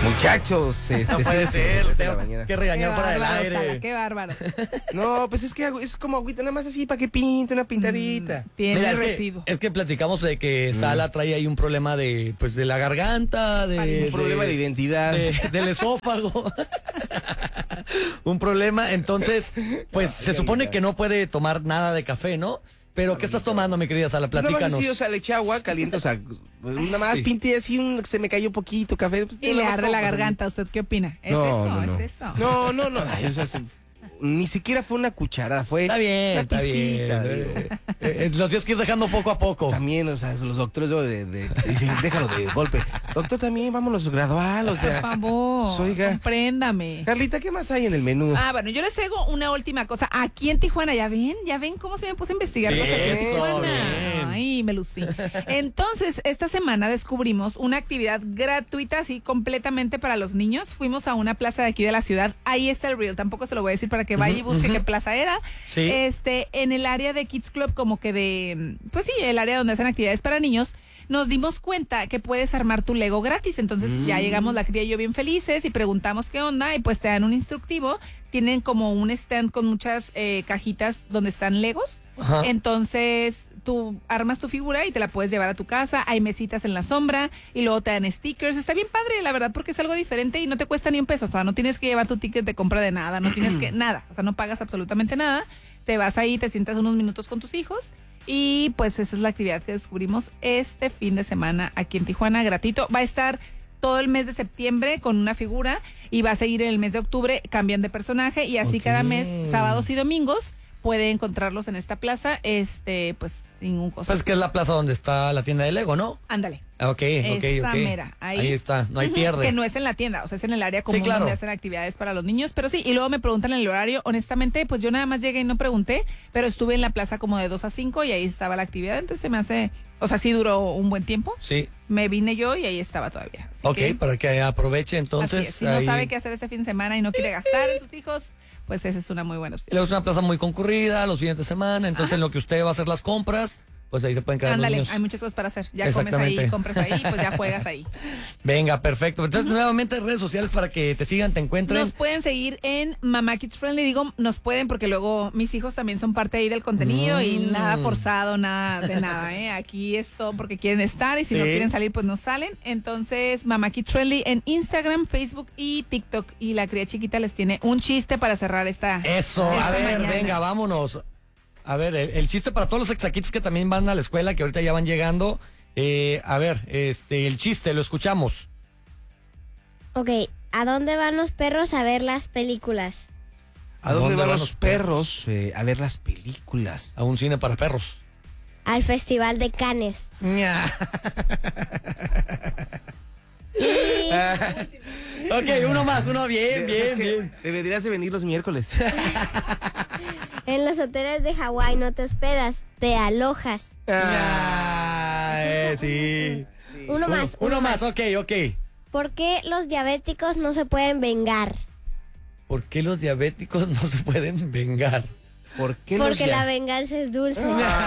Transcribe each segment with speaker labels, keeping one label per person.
Speaker 1: Muchachos,
Speaker 2: No puede ser, tengo que regañar fuera del aire.
Speaker 3: Sala, qué bárbaro.
Speaker 1: No, pues es que es como agüita, nada más así para que pinte una pintadita.
Speaker 3: Tiene
Speaker 2: Mira,
Speaker 3: residuo.
Speaker 2: es que platicamos de que Sala trae ahí un problema de, pues, de la garganta,
Speaker 1: Un problema de identidad.
Speaker 2: del esófago. Un problema, entonces, pues se supone que no puede tomar nada de café, ¿no? Pero, ¿qué estás tomando, mi querida Sala?
Speaker 1: Nada más
Speaker 2: Platícanos.
Speaker 1: así, o sea, le eché agua caliente, o sea, nada más pinté así, se me cayó poquito café. Pues,
Speaker 3: Y
Speaker 1: nada
Speaker 3: le
Speaker 1: más
Speaker 3: arde
Speaker 1: como
Speaker 3: la
Speaker 1: para
Speaker 3: garganta. ¿Usted qué opina? ¿Es
Speaker 1: No,
Speaker 3: eso?
Speaker 1: no, no.
Speaker 3: ¿Es eso?
Speaker 1: No. Ay, o sea, ni siquiera fue una cucharada, fue
Speaker 2: Está bien,
Speaker 1: una
Speaker 2: está
Speaker 1: pizquita.
Speaker 2: bien.
Speaker 1: Digo.
Speaker 2: Los tienes que ir dejando poco a poco.
Speaker 1: También, o sea, los doctores dicen, déjalo de golpe. Doctor, también vámonos gradual, o sea.
Speaker 3: Por favor,
Speaker 1: oiga.
Speaker 3: compréndame.
Speaker 1: Carlita, ¿qué más hay en el menú?
Speaker 3: Bueno, yo les traigo una última cosa. Aquí en Tijuana, ¿ya ven cómo se me puse a investigar
Speaker 2: Sí,
Speaker 3: cosas en
Speaker 2: eso,
Speaker 3: Tijuana?
Speaker 2: bien.
Speaker 3: Ay, me lucí. Entonces, esta semana descubrimos una actividad gratuita, así completamente para los niños. Fuimos a una plaza de aquí de la ciudad. Ahí está el reel, tampoco se lo voy a decir para que vaya y busque qué plaza era.
Speaker 2: Sí.
Speaker 3: En el área de Kids Club, como que pues sí, el área donde hacen actividades para niños. Nos dimos cuenta que puedes armar tu Lego gratis, entonces ya llegamos la cría y yo bien felices y preguntamos qué onda y pues te dan un instructivo, tienen como un stand con muchas cajitas donde están Legos,
Speaker 2: Ajá.
Speaker 3: entonces tú armas tu figura y te la puedes llevar a tu casa, hay mesitas en la sombra y luego te dan stickers, está bien padre la verdad porque es algo diferente y no te cuesta ni un peso, o sea, no tienes que llevar tu ticket de compra de nada, no tienes que, nada, o sea, no pagas absolutamente nada, te vas ahí, te sientas unos minutos con tus hijos. Y pues esa es la actividad que descubrimos este fin de semana aquí en Tijuana, gratuito. Va a estar todo el mes de septiembre con una figura y va a seguir en el mes de octubre, cambian de personaje y así cada mes, sábados y domingos, puede encontrarlos en esta plaza, pues sin un costo.
Speaker 2: Pues que es la plaza donde está la tienda de Lego, ¿no?
Speaker 3: Ándale.
Speaker 2: Ok.
Speaker 3: Esa mera,
Speaker 2: ahí está, no hay pierde.
Speaker 3: Que no es en la tienda, o sea, es en el área común
Speaker 2: Sí, claro.
Speaker 3: donde hacen actividades para los niños, pero sí, y luego me preguntan el horario, honestamente, pues yo nada más llegué y no pregunté, pero estuve en la plaza como de 2 a 5 y ahí estaba la actividad, entonces se me hace, o sea, sí duró un buen tiempo.
Speaker 2: Sí.
Speaker 3: Me vine yo y ahí estaba todavía. Así
Speaker 2: Ok,
Speaker 3: que,
Speaker 2: para que aproveche
Speaker 3: así
Speaker 2: entonces.
Speaker 3: es. Si no sabe qué hacer ese fin de semana y no quiere gastar en sus hijos, pues esa es una muy buena
Speaker 2: Y
Speaker 3: opción.
Speaker 2: luego es una plaza muy concurrida los fines de semana, entonces en lo que usted va a hacer las compras, pues ahí se pueden quedar
Speaker 3: Ándale,
Speaker 2: los niños.
Speaker 3: hay muchas cosas para hacer. Ya comes ahí,
Speaker 2: Exactamente.
Speaker 3: compras ahí, pues ya juegas ahí.
Speaker 2: Venga, perfecto. Entonces, nuevamente redes sociales para que te sigan, te encuentren.
Speaker 3: Nos pueden seguir en Mamá Kids Friendly, digo, nos pueden porque luego mis hijos también son parte ahí del contenido y nada forzado, nada de nada, ¿eh? Aquí es todo porque quieren estar y si no quieren salir, pues no salen. Entonces, Mamá Kids Friendly en Instagram, Facebook y TikTok. Y la cría chiquita les tiene un chiste para cerrar esta.
Speaker 2: Eso, a ver,
Speaker 3: mañana.
Speaker 2: venga, vámonos. A ver, el chiste para todos los exacquitos que también van a la escuela, que ahorita ya van llegando. A ver, el chiste, lo escuchamos.
Speaker 4: Ok, ¿a dónde van los perros a ver las películas?
Speaker 1: ¿A dónde van los perros a ver las películas?
Speaker 2: A un cine para perros.
Speaker 4: Al Festival de Cannes.
Speaker 2: Ok, uno más, uno bien,
Speaker 1: Es que
Speaker 2: bien.
Speaker 1: Deberías de venir los miércoles.
Speaker 4: En los hoteles de Hawái no te hospedas, te alojas.
Speaker 2: Sí.
Speaker 4: Uno más.
Speaker 2: Uno más, ok.
Speaker 4: ¿Por qué los diabéticos no se pueden vengar?
Speaker 2: ¿Por qué los diabéticos no se pueden vengar?
Speaker 1: ¿Por qué
Speaker 4: Porque la venganza es dulce.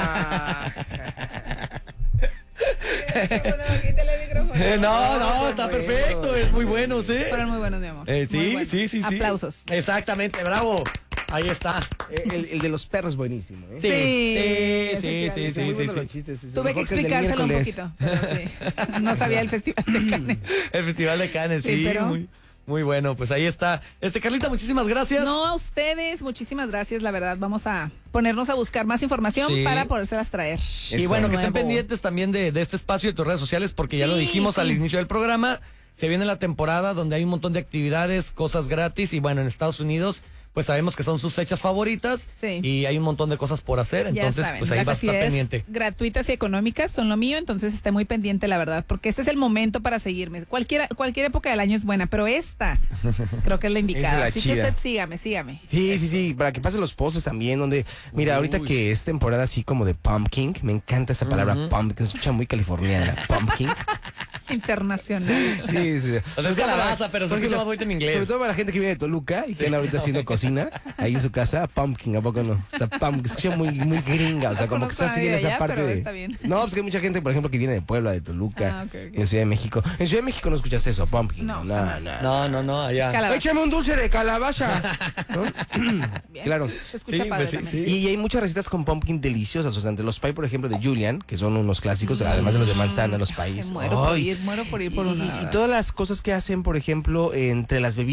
Speaker 2: No, está perfecto, es muy bueno, ¿sí?
Speaker 3: Fueron muy buenos, mi amor. Muy
Speaker 2: Sí,
Speaker 3: buenos.
Speaker 2: sí.
Speaker 3: Aplausos.
Speaker 2: Exactamente, bravo. Ahí está.
Speaker 1: El de los perros buenísimo, ¿eh?
Speaker 2: Sí.
Speaker 1: Los chistes, es
Speaker 3: Tuve que
Speaker 1: mejor el del
Speaker 3: explicárselo un
Speaker 1: miércoles.
Speaker 3: poquito, pero sí. No sabía el Festival de Cannes.
Speaker 2: El Festival de Cannes,
Speaker 3: Sí,
Speaker 2: sí,
Speaker 3: pero-
Speaker 2: muy bueno, pues ahí está. Carlita, muchísimas gracias.
Speaker 3: No, a ustedes, muchísimas gracias, la verdad. Vamos a ponernos a buscar más información
Speaker 2: Sí.
Speaker 3: para podérselas traer.
Speaker 2: Y
Speaker 1: Eso.
Speaker 2: bueno, que estén
Speaker 3: Nuevo.
Speaker 2: pendientes también de este espacio de tus redes sociales, porque ya lo
Speaker 3: Sí,
Speaker 2: dijimos al
Speaker 3: sí.
Speaker 2: inicio del programa. Se viene la temporada donde hay un montón de actividades, cosas gratis, y bueno, en Estados Unidos, pues sabemos que son sus fechas favoritas.
Speaker 3: Sí.
Speaker 2: Y hay un montón de cosas por hacer,
Speaker 3: Ya
Speaker 2: entonces
Speaker 3: saben,
Speaker 2: pues ahí
Speaker 3: las
Speaker 2: va a estar
Speaker 3: actividades
Speaker 2: pendiente.
Speaker 3: gratuitas y económicas son lo mío, entonces esté muy pendiente, la verdad, porque este es el momento para seguirme. Cualquier época del año es buena, pero esta creo que es la indicada.
Speaker 1: Es la
Speaker 3: Así
Speaker 1: chida.
Speaker 3: que usted sígame.
Speaker 1: Sí, para que pasen los posts también, donde, mira, ahorita que es temporada así como de pumpkin, me encanta esa palabra pumpkin, se escucha muy californiana, pumpkin.
Speaker 3: Internacional.
Speaker 1: Sí, sí.
Speaker 2: O sea, es calabaza, pero se
Speaker 1: por
Speaker 2: escucha
Speaker 1: ejemplo,
Speaker 2: más bonito en inglés.
Speaker 1: Sobre todo para la gente que viene de Toluca y que anda ahorita haciendo cocina ahí en su casa, pumpkin, ¿a poco no? O sea, pumpkin, se escucha muy, muy gringa, o sea,
Speaker 3: No
Speaker 1: como que
Speaker 3: conozco
Speaker 1: está así en
Speaker 3: nadie
Speaker 1: esa
Speaker 3: allá,
Speaker 1: parte
Speaker 3: pero
Speaker 1: de...
Speaker 3: está bien.
Speaker 1: No, pues que hay mucha gente, por ejemplo, que viene de Puebla, de Toluca,
Speaker 3: Ok.
Speaker 1: en Ciudad de México. En Ciudad de México no escuchas eso, pumpkin.
Speaker 3: No,
Speaker 1: No,
Speaker 2: No, allá.
Speaker 3: Calabaza.
Speaker 1: Échame un dulce de calabaza. ¿No?
Speaker 3: Bien.
Speaker 1: Claro.
Speaker 3: Se escucha
Speaker 2: Sí,
Speaker 3: padre
Speaker 2: pues sí,
Speaker 3: también.
Speaker 2: sí.
Speaker 1: Y hay muchas recetas con pumpkin deliciosas. O sea, entre los pie, por ejemplo, de Julian, que son unos clásicos, además de los de manzana, los pies.
Speaker 3: Me muero por
Speaker 1: Ay.
Speaker 3: ir por uno.
Speaker 1: Y todas las cosas que hacen, por ejemplo, entre las bebidas.